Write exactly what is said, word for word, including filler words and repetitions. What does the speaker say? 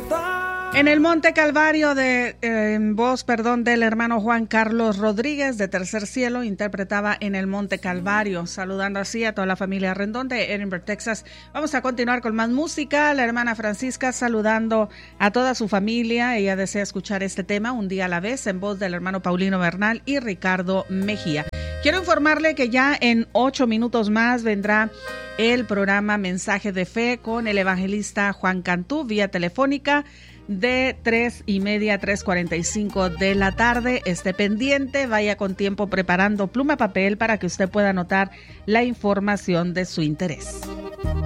En el Monte Calvario, de, eh, en voz, perdón, del hermano Juan Carlos Rodríguez de Tercer Cielo, interpretaba En el Monte Calvario, saludando así a toda la familia Rendón de Edinburgh, Texas. Vamos a continuar con más música. La hermana Francisca saludando a toda su familia. Ella desea escuchar este tema, Un día a la vez, en voz del hermano Paulino Bernal y Ricardo Mejía. Quiero informarle que ya en ocho minutos más vendrá el programa Mensaje de Fe con el evangelista Juan Cantú vía telefónica de tres y media a tres cuarenta y cinco de la tarde. Esté pendiente, vaya con tiempo preparando pluma y papel para que usted pueda anotar la información de su interés.